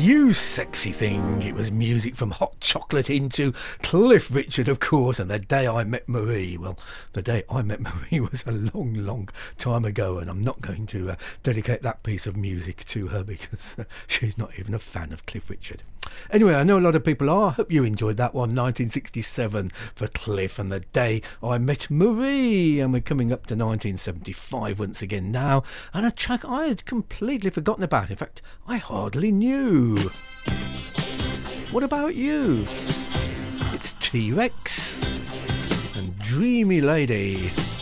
You Sexy Thing. It was music from Hot Chocolate into Cliff Richard, of course, and The Day I Met Marie. Well, The Day I Met Marie was a long, long time ago, and I'm not going to dedicate that piece of music to her because she's not even a fan of Cliff Richard. Anyway, I know a lot of people are. I hope you enjoyed that one. 1967 for Cliff and The Day I Met Marie. And we're coming up to 1975 once again now. And a track I had completely forgotten about. In fact, I hardly knew. What about you? It's T-Rex and Dreamy Lady.